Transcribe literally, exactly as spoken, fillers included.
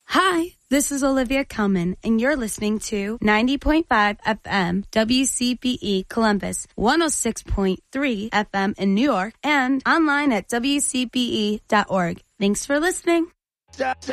Hi, this is Olivia Kelman, and you're listening to ninety point five F M W C P E Columbus, one oh six point three F M in New York, and online at W C P E dot org. Thanks for listening.